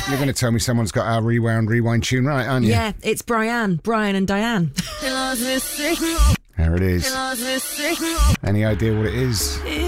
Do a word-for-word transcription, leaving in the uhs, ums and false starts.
You're going to tell me someone's got our Rewound Rewind tune right, aren't you? Yeah, it's Brian, Brian and Diane. There it is. Any idea what it is?